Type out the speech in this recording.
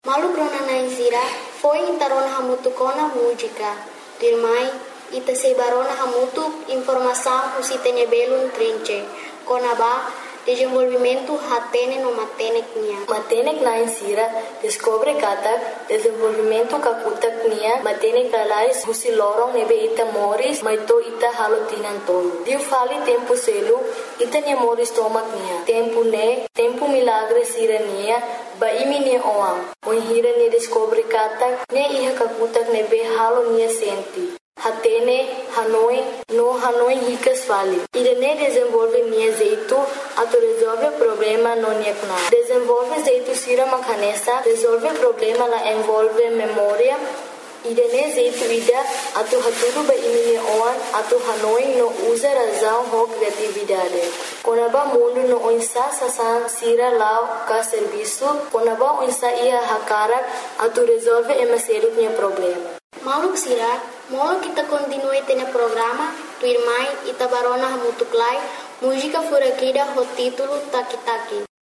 Malu grona na insira foi intarona hamutu kona música. Dirmai ita sebarona hamutu informação usitene belun trinche. Kona ba desenvolvimento hatene no matenek nia. Matenek na insira descobre katak desenvolvimento kakutak nia matenek alais husi lorong nebe ita moris maito ita halotinan tolo. Diu fali tempo selu ita nia moris tomak nia. Tempo milagre sira nia ba imi nia oam. Oi hira nia descobre katak nia iha kakutak nebe halo nia senti. Hatene, Hanoi ricas fali. Irene desenvolve nia jeito, ato resolve problema no nia kuna. Desenvolve jeito sira makanesa, resolve problema la envolve memória. Irene jeito ida, ato haturu ba imini oan, ato Hanoi no usa razão ho criatividade. Konaba mundo no onsa sasan sira lao ka serviço, konaba onsa ia hakarak, ato resolve emaseru nia problema. Maluk sira, molo kita continue tene programa, tu irmai ita barona hamutuklai, música furakida ho título Taki Taki.